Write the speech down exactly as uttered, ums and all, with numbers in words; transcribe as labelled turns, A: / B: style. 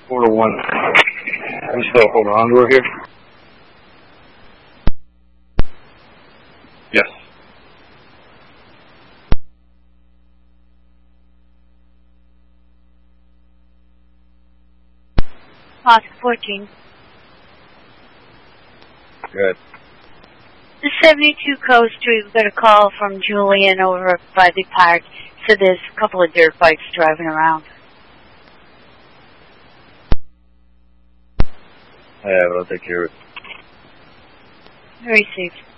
A: four to one. I'm still holding on to her here. Yes.
B: Oscar fourteen.
A: Good.
B: The seventy-two Coast Street, we got a call from Julian over by the park. So there's a couple of dirt bikes driving around.
A: I have it. I'll take care of it.
B: Very safe.